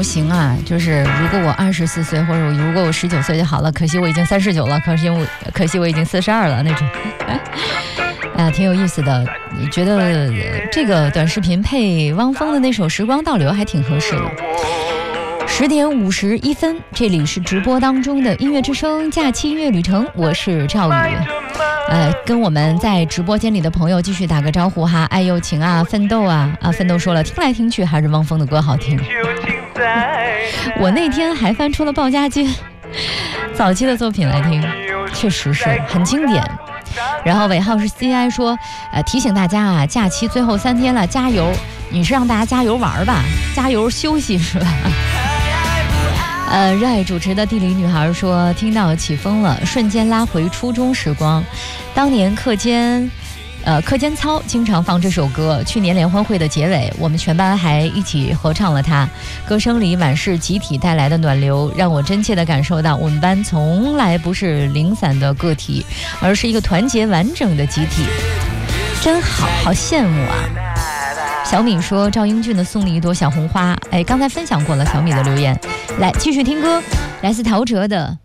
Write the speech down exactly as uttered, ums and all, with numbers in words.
无形啊，就是如果我二十四岁，或者如果我十九岁就好了，可惜我已经三十九了，可惜我可惜我已经四十二了那种。啊，挺有意思的，觉得这个短视频配汪峰的那首《时光倒流》还挺合适的。十点五十一分，这里是直播当中的音乐之声假期音乐旅程，我是赵宇。呃，跟我们在直播间里的朋友继续打个招呼哈，爱又情啊，奋斗啊啊，奋斗说了，听来听去还是汪峰的歌好听。我那天还翻出了鲍家军早期的作品来听，确实是很经典。然后尾号是 C I 说，呃，提醒大家啊，假期最后三天了，加油！你是让大家加油玩吧，加油休息是吧？呃，热爱主持的地理女孩说，听到起风了，瞬间拉回初中时光。当年课间，呃，课间操经常放这首歌。去年联欢会的结尾，我们全班还一起合唱了它。歌声里满是集体带来的暖流，让我真切地感受到，我们班从来不是零散的个体，而是一个团结完整的集体。真好，好羡慕啊！小米说，赵英俊的送你一朵小红花。哎，刚才分享过了小米的留言。来继续听歌，来自陶喆的